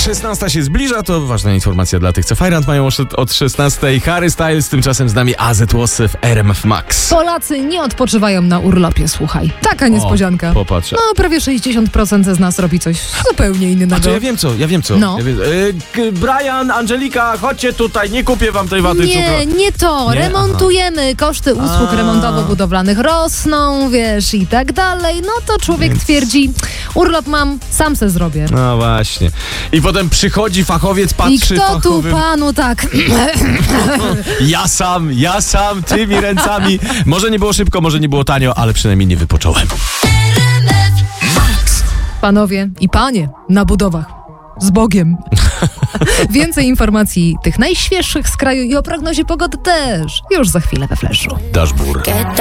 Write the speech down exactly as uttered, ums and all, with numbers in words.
szesnasta się zbliża, to ważna informacja dla tych, co Fajrant mają od szesnastej. Harry Styles, tymczasem z nami A Z Łosy w R M F Max. Polacy nie odpoczywają na urlopie, słuchaj. Taka niespodzianka. O, popatrz. No, prawie sześćdziesiąt procent z nas robi coś zupełnie innego. A to ja wiem co, ja wiem co. No. Ja wiem, e, Brian, Angelika, chodźcie tutaj, nie kupię wam tej waty Nie, cukru. nie to. Nie? Remontujemy. Koszty usług A. remontowo-budowlanych rosną, wiesz, i tak dalej. No to człowiek Więc- twierdzi, urlop mam, sam se zrobię. No właśnie. I potem przychodzi fachowiec, patrzy I kto tu fachowym. panu tak... Ja sam, ja sam, tymi ręcami. Może nie było szybko, może nie było tanio, ale przynajmniej nie wypocząłem. Panowie i panie na budowach. Z Bogiem. Więcej informacji tych najświeższych z kraju i o prognozie pogody też. Już za chwilę we Fleszu. Dashboard.